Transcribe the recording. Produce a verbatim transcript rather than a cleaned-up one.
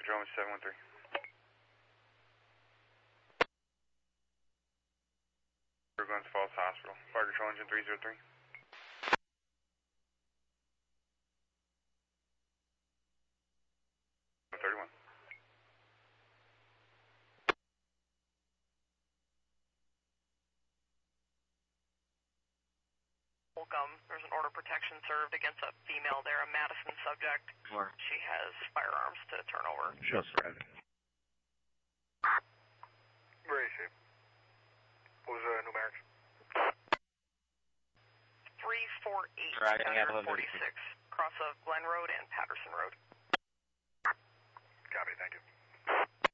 Roman seven one three. Glens Falls Hospital. Fire Control Engine three zero three. thirty-one. Holcomb, there's an order of protection served against a female there, a Madison subject. Where? She has firearms to turn over. Just right. Where is she? What was the uh, numerics? three four eight Right, I have forty-six, cross of Glen Road and Patterson Road.